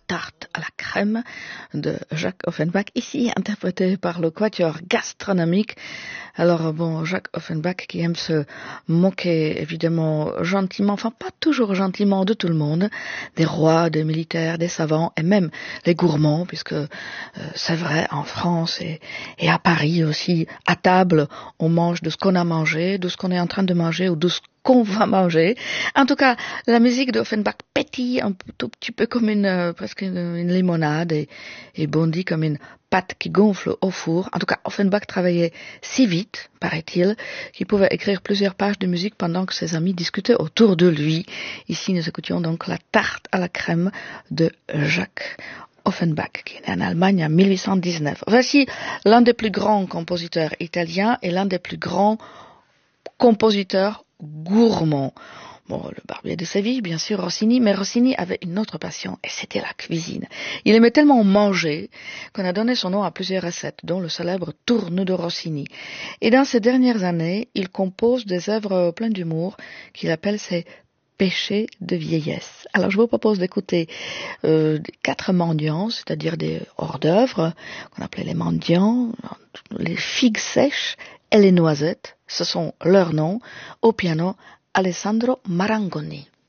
tarte à la crème de Jacques Offenbach, ici interprété par le quatuor gastronomique. Alors bon, Jacques Offenbach qui aime se moquer évidemment gentiment, enfin pas toujours gentiment de tout le monde, des rois, des militaires, des savants et même les gourmands, puisque c'est vrai en France et à Paris aussi, à table on mange de ce qu'on a mangé, de ce qu'on est en train de manger ou de ce qu'on va manger. En tout cas, la musique d'Offenbach pétille un tout petit peu comme presque une limonade et bondit comme une pâte qui gonfle au four. En tout cas, Offenbach travaillait si vite, paraît-il, qu'il pouvait écrire plusieurs pages de musique pendant que ses amis discutaient autour de lui. Ici, nous écoutions donc la tarte à la crème de Jacques Offenbach, qui est né en Allemagne en 1819. Voici l'un des plus grands compositeurs italiens et l'un des plus grands compositeurs gourmands. Bon, le Barbier de Séville, bien sûr, Rossini, mais Rossini avait une autre passion, et c'était la cuisine. Il aimait tellement manger qu'on a donné son nom à plusieurs recettes, dont le célèbre tourne de Rossini. Et dans ces dernières années, il compose des œuvres pleines d'humour qu'il appelle ses péchés de vieillesse. Alors je vous propose d'écouter 4 mendiants, c'est-à-dire des hors-d'œuvre, qu'on appelait les mendiants, les figues sèches et les noisettes, ce sont leurs noms, au piano Alessandro Marangoni.